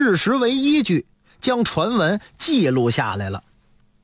事实为依据，将传闻记录下来了。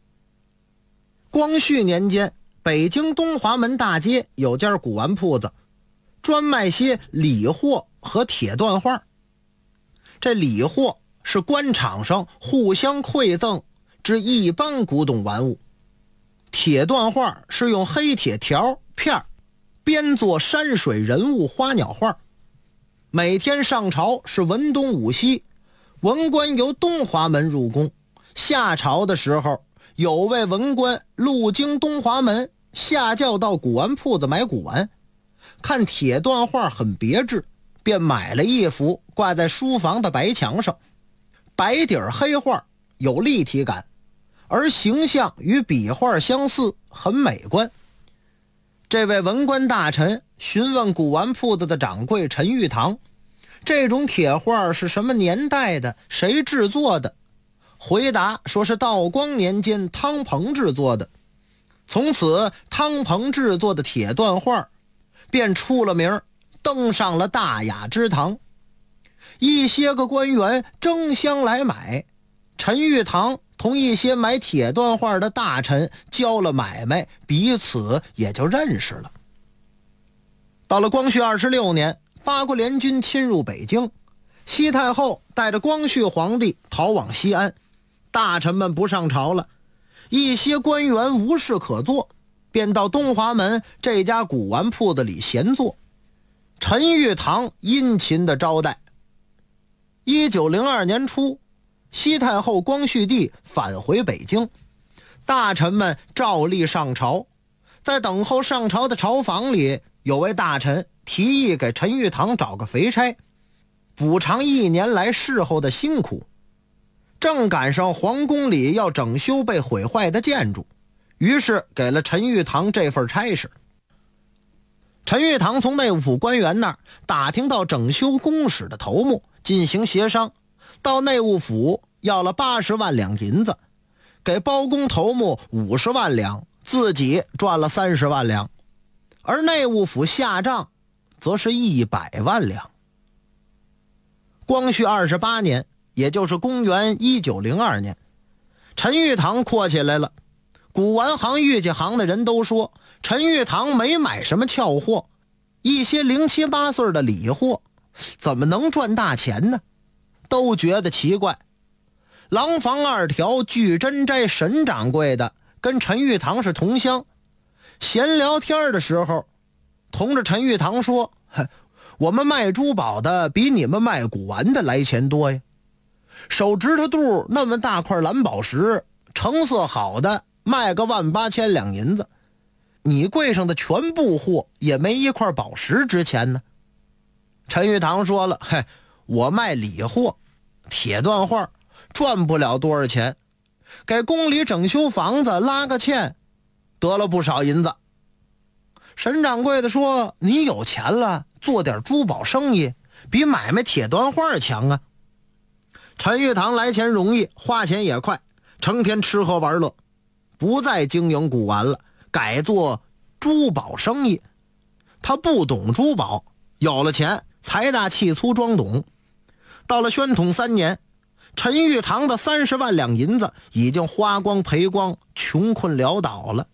光绪年间，北京东华门大街有家古玩铺子，专卖些礼货和铁缎画。这礼货是官场上互相馈赠之一般古董玩物，铁缎画是用黑铁条片编作山水人物花鸟画。每天上朝是文东武西，文官由东华门入宫，下朝的时候有位文官路经东华门，下轿到古玩铺子买古玩，看铁缎画很别致，便买了一幅挂在书房的白墙上，白底黑画，有立体感，而形象与笔画相似，很美观。这位文官大臣询问古玩铺子的掌柜陈玉堂，这种铁画是什么年代的，谁制作的？回答说是道光年间汤鹏制作的。从此汤鹏制作的铁缎画便出了名，登上了大雅之堂。一些个官员争相来买，陈玉堂同一些买铁缎画的大臣交了买卖，彼此也就认识了。到了光绪26年，八国联军侵入北京，西太后带着光绪皇帝逃往西安，大臣们不上朝了，一些官员无事可做，便到东华门这家古玩铺子里闲坐。陈玉堂殷勤的招待。1902年初，西太后光绪帝返回北京，大臣们照例上朝。在等候上朝的朝房里，有位大臣提议给陈玉堂找个肥差，补偿1年来侍候的辛苦。正赶上皇宫里要整修被毁坏的建筑，于是给了陈玉堂这份差事。陈玉堂从内务府官员那儿打听到整修工史的头目，进行协商，到内务府要了80万两银子，给包工头目50万两，自己赚了30万两，而内务府下账则是100万两。光绪28年，也就是公元1902年，陈玉堂阔起来了。古玩行、玉器行的人都说陈玉堂没买什么俏货，一些0、7、8岁的礼货怎么能赚大钱呢？都觉得奇怪。廊坊2条聚珍斋沈掌柜的跟陈玉堂是同乡，闲聊天的时候同着陈玉堂说，我们卖珠宝的比你们卖古玩的来钱多呀，手指头肚那么大块蓝宝石，成色好的卖个18000两银子，你柜上的全部货也没一块宝石值钱呢。陈玉堂说了，我卖礼货，铁缎画，赚不了多少钱，给宫里整修房子拉个欠，得了不少银子。沈掌柜的说，你有钱了，做点珠宝生意比买卖铁缎画强啊。陈玉堂来钱容易，花钱也快，成天吃喝玩乐，不再经营古玩了，改做珠宝生意。他不懂珠宝，有了钱财大气粗装懂。到了宣统3年，陈玉堂的30万两银子已经花光赔光，穷困潦倒了。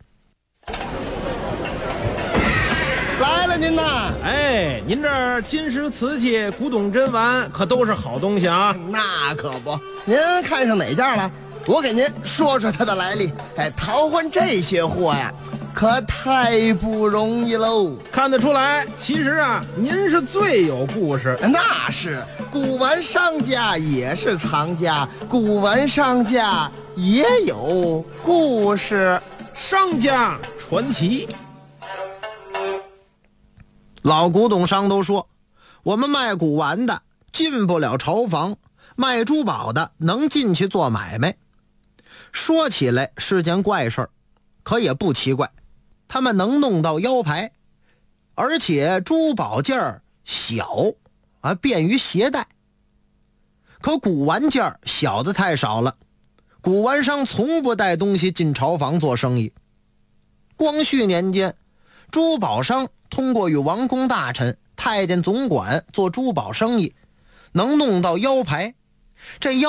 来了您呐！ 哎，您这儿金石瓷器、古董珍玩可都是好东西啊！ 那可不，您看上哪件了？我给您说说它的来历。淘换这些货呀，可太不容易喽。 看得出来，其实啊，您是最有故事。 那是，古玩商家也是藏家，古玩商家也有故事。 商家传奇。 老古董商都说，我们卖古玩的进不了朝房，卖珠宝的能进去做买卖。说起来是件怪事儿，可也不奇怪，他们能弄到腰牌，而且珠宝件儿小便于携带。可古玩件儿小的太少了，古玩商从不带东西进朝房做生意。光绪年间，珠宝商通过与王公大臣、太监总管做珠宝生意，能弄到腰牌， 这